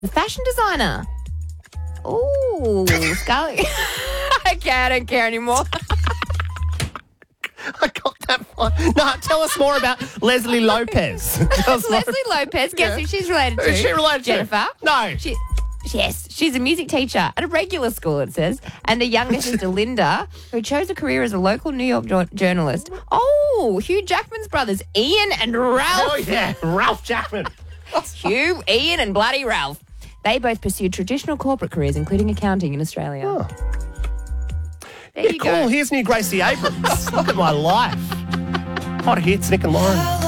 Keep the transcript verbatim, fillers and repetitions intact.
The fashion designer. Ooh, Scarlett. I can't, I don't care anymore. I got that one. No, tell us more about Leslie Lopez. Tell us more- Leslie Lopez. Guess Yeah. who she's related to? Who's she related to? Jennifer. No. She, yes, she's a music teacher at a regular school, it says. And her younger sister, Linda, who chose a career as a local New York jo- journalist. Oh, Hugh Jackman's brothers, Ian and Ralph. Oh, yeah. Ralph Jackman. Hugh, Ian and bloody Ralph. They both pursued traditional corporate careers, including accounting in Australia. Oh. There Yeah, you cool. go. Here's new Gracie Abrams. Look at my life. Hot hits, Nick and Lauren.